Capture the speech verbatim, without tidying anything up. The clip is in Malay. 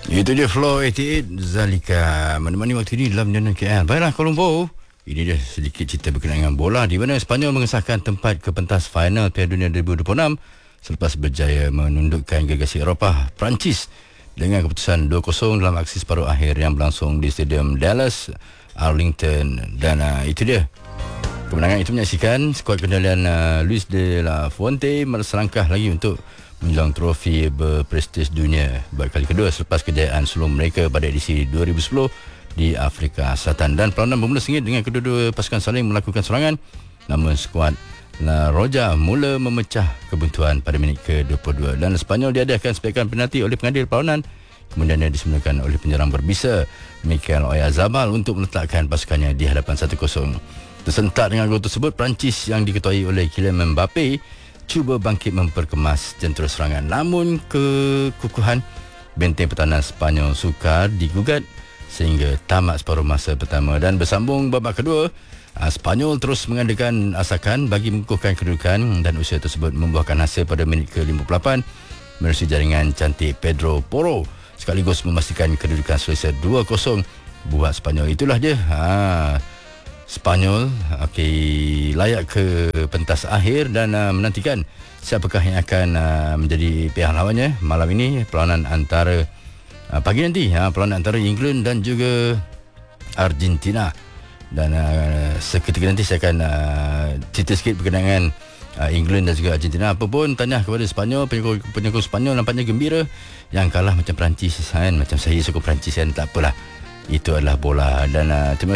Itu dia Floor lapan puluh lapan Zalika menemani waktu ini dalam Nyonya K L. Baiklah Kuala Lumpur. Ini dia sedikit cerita berkenaan dengan bola di mana Sepanyol mengesahkan tempat ke pentas final Piala Dunia dua ribu dua puluh enam selepas berjaya menundukkan gegasi Eropah Perancis dengan keputusan dua kosong dalam aksi separuh akhir yang berlangsung di Stadium Dallas Arlington. Dan uh, itu dia kemenangan itu menyaksikan skuad kendalian uh, Luis de la Fuente selangkah lagi untuk menjulang trofi berprestij dunia berkali kedua selepas kejayaan sebelum mereka pada edisi dua ribu sepuluh di Afrika Selatan. Dan perlawanan bermula sengit dengan kedua-dua pasukan saling melakukan serangan, namun skuad La Roja mula memecah kebuntuan pada minit ke dua puluh dua dan Sepanyol diadakan sebaikkan penalti oleh pengadil perlawanan. Kemudian dia disemulakan oleh penyerang berbisa Mikel Oyarzabal untuk meletakkan pasukannya di hadapan satu kosong. Tersentak dengan gol tersebut, Perancis yang diketuai oleh Kylian Mbappe cuba bangkit memperkemas jentera serangan, namun kekukuhan benteng pertahanan Sepanyol sukar digugat sehingga tamat separuh masa pertama. Dan bersambung babak kedua, Sepanyol terus mengadakan asakan bagi mengukuhkan kedudukan dan usaha tersebut membuahkan hasil pada minit ke lima puluh lapan melalui jaringan cantik Pedro Porro sekaligus memastikan kedudukan selesa dua kosong buat Sepanyol. Itulah dia ha, Sepanyol okay, layak ke pentas akhir dan uh, menantikan siapakah yang akan uh, menjadi pihak lawannya malam ini. Perlawanan antara uh, pagi nanti uh, perlawanan antara England dan juga Argentina. Dan uh, seketika nanti saya akan uh, cerita sikit berkenaan dengan uh, England dan juga Argentina. Apa pun tahniah kepada Sepanyol, penyokong, penyokong Sepanyol nampaknya gembira. Yang kalah macam Perancis kan, macam saya sokong Perancis kan, tak apalah, itu adalah bola. Dan uh, terima